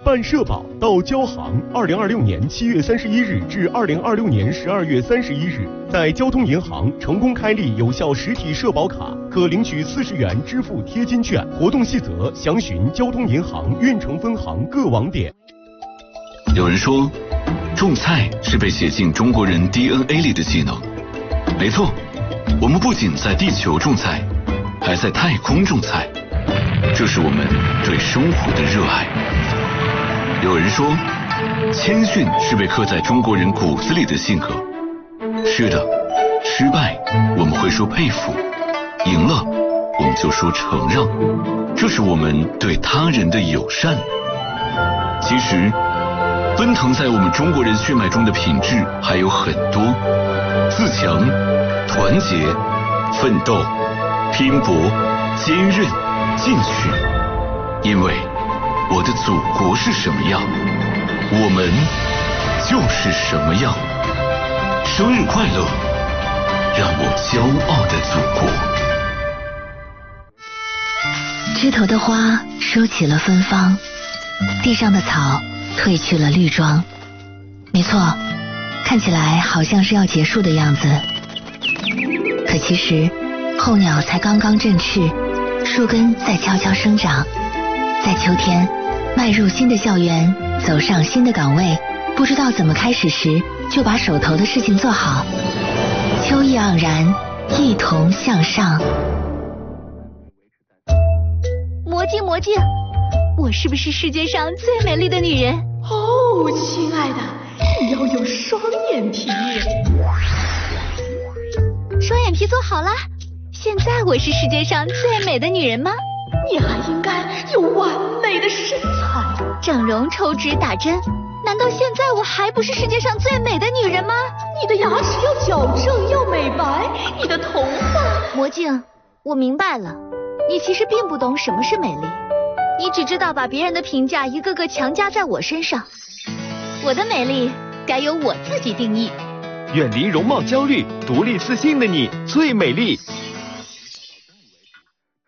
办社保到交行，2026年7月31日至2026年12月31日，在交通银行成功开立有效实体社保卡，可领取40元支付贴金券。活动细则详询交通银行运城分行各网点。 有人说，种菜是被写进中国人 DNA 里的技能。没错，我们不仅在地球种菜，还在太空种菜，这是我们对生活的热爱。有人说，谦逊是被刻在中国人骨子里的性格。是的，失败我们会说佩服，赢了我们就说承让，这是我们对他人的友善。其实奔腾在我们中国人血脉中的品质还有很多：自强、团结、奋斗、拼搏、坚韧、进取。因为我的祖国是什么样，我们就是什么样。生日快乐，让我骄傲的祖国。 枝头的花收起了芬芳，地上的草褪去了绿装。没错，看起来好像是要结束的样子，可其实候鸟才刚刚振翅，树根在悄悄生长。在秋天迈入新的校园，走上新的岗位，不知道怎么开始时，就把手头的事情做好。秋意盎然，一同向上。 魔镜魔镜，我是不是世界上最美丽的女人？ 哦，亲爱的，你要有双眼皮。 双眼皮做好了，现在我是世界上最美的女人吗？ 你还应该有完美的身材。 整容、抽脂、打针，难道现在我还不是世界上最美的女人吗？ 你的牙齿要矫正，要美白，你的头发…… 魔镜，我明白了，你其实并不懂什么是美丽，你只知道把别人的评价一个个强加在我身上。我的美丽该由我自己定义。 远离容貌焦虑，独立自信的你最美丽。